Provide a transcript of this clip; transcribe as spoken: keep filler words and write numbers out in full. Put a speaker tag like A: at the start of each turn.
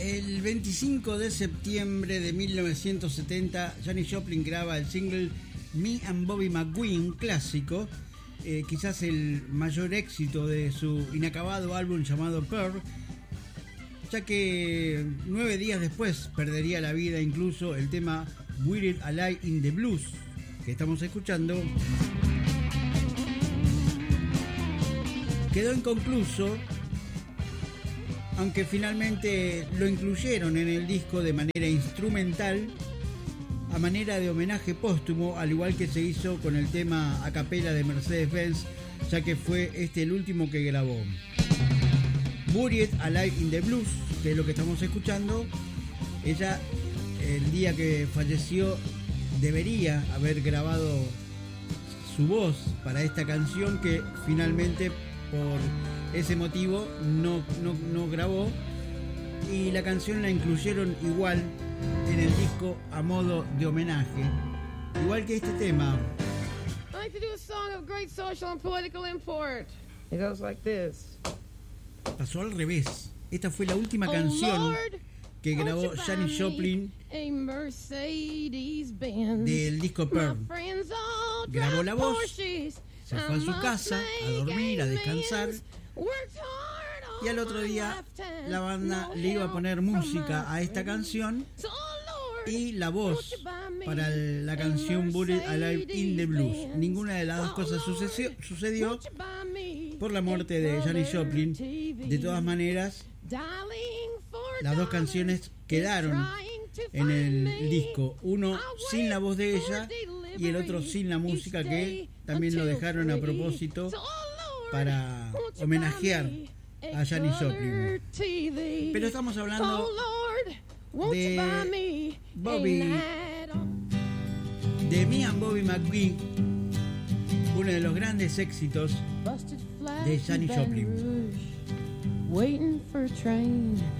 A: El veinticinco de septiembre de mil novecientos setenta, Janis Joplin graba el single Me and Bobby McGee, un clásico, eh, quizás el mayor éxito de su inacabado álbum llamado Pearl, ya que nueve días después perdería la vida incluso el tema Buried Alive in the Blues, que estamos escuchando. Quedó inconcluso, aunque finalmente lo incluyeron en el disco de manera instrumental, a manera de homenaje póstumo, al igual que se hizo con el tema a capela de Mercedes-Benz, ya que fue este el último que grabó. Buried Alive in the Blues, que es lo que estamos escuchando. Ella, el día que falleció, debería haber grabado su voz para esta canción, que finalmente por ese motivo no, no, no grabó, y la canción la incluyeron igual en el disco a modo de homenaje, igual que este tema.
B: I like to do a song of great social and political import. It goes like this.
A: Pasó al revés. Esta fue la última canción que grabó Janis Joplin del disco Pearl. Grabó la voz, se fue a su casa a dormir, a descansar, y al otro día la banda le iba a poner música a esta canción y la voz para la canción Buried Alive in the Blues. Ninguna de las dos cosas sucedió, sucedió por la muerte de Janis Joplin. De todas maneras, las dos canciones quedaron en el disco, uno sin la voz de ella y el otro sin la música, que también lo dejaron a propósito para homenajear a Janis Joplin. Pero estamos hablando de Bobby, de Me and Bobby McGee, uno de los grandes éxitos de Janis Joplin.